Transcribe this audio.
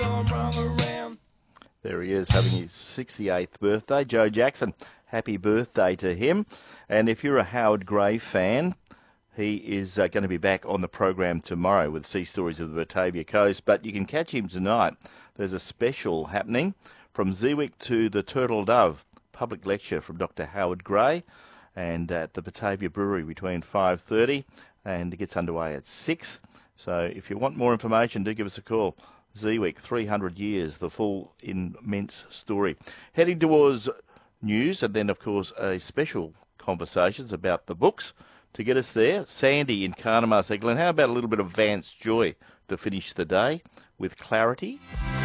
gone wrong around. There he is, having his 68th birthday. Joe Jackson, happy birthday to him. And if you're a Howard Gray fan, he is going to be back on the program tomorrow with Sea Stories of the Batavia Coast. But you can catch him tonight. There's a special happening from Zeewick to the Turtle Dove, public lecture from Dr. Howard Gray, and at the Batavia Brewery between 5:30 and it gets underway at 6. So if you want more information, do give us a call. Zeewick, 300 years, the full immense story. Heading towards news and then, of course, a special conversations about the books. To get us there, Sandy in Carnamah. Glenn, how about a little bit of Vance Joy to finish the day with Clarity?